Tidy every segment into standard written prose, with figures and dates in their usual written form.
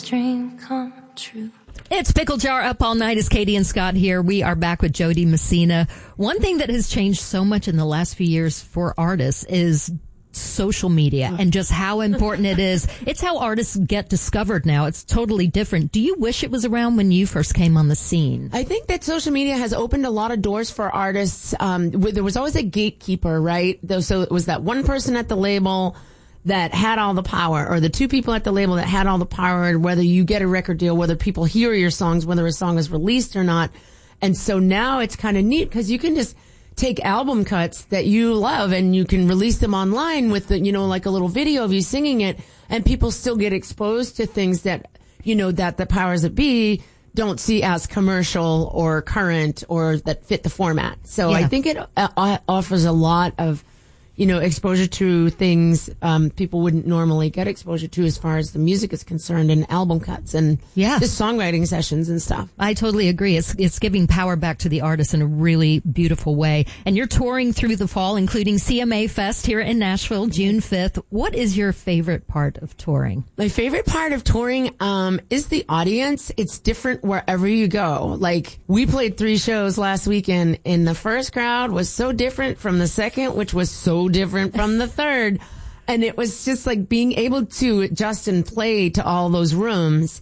dream come true. It's Pickle Jar Up All Night. It's Katie and Scott here. We are back with Jody Messina. One thing that has changed so much in the last few years for artists is social media and just how important it is. It's how artists get discovered now. It's totally different. Do you wish it was around when you first came on the scene? I think that social media has opened a lot of doors for artists. There was always a gatekeeper, right? So it was that one person at the label that had all the power, or the two people at the label that had all the power, whether you get a record deal, whether people hear your songs, whether a song is released or not. And so now it's kind of neat because you can just take album cuts that you love and you can release them online with the, like a little video of you singing it, and people still get exposed to things that, that the powers that be don't see as commercial or current or that fit the format. So I think it offers a lot of, exposure to things people wouldn't normally get exposure to as far as the music is concerned, and album cuts and just songwriting sessions and stuff. I totally agree. It's giving power back to the artist in a really beautiful way. And you're touring through the fall, including CMA Fest here in Nashville, June 5th. What is your favorite part of touring? My favorite part of touring is the audience. It's different wherever you go. Like, we played 3 shows last weekend, and the first crowd was so different from the second, which was so different from the third. And it was just like being able to adjust and play to all those rooms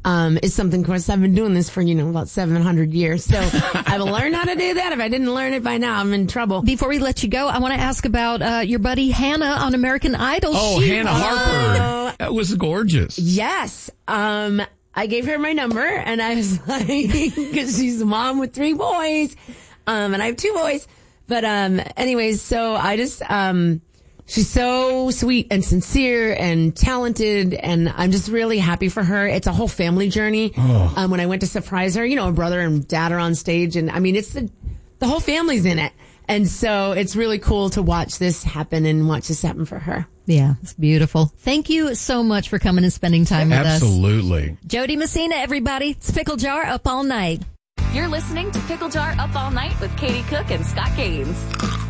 is something. Of course, I've been doing this for, about 700 years. So I've learned how to do that. If I didn't learn it by now, I'm in trouble. Before we let you go, I want to ask about your buddy Hannah on American Idol. Oh, Hannah Harper. That was gorgeous. Yes. I gave her my number, and I was like, because she's a mom with 3 boys, and I have 2 boys. But, anyways, so I just, she's so sweet and sincere and talented, and I'm just really happy for her. It's a whole family journey. Oh. When I went to surprise her, her brother and dad are on stage, and I mean, it's the whole family's in it. And so it's really cool to watch this happen and watch this happen for her. Yeah, it's beautiful. Thank you so much for coming and spending time with us. Absolutely. Jody Messina, everybody. It's Pickle Jar Up All Night. You're listening to Pickle Jar Up All Night with Katie Cook and Scott Gaines.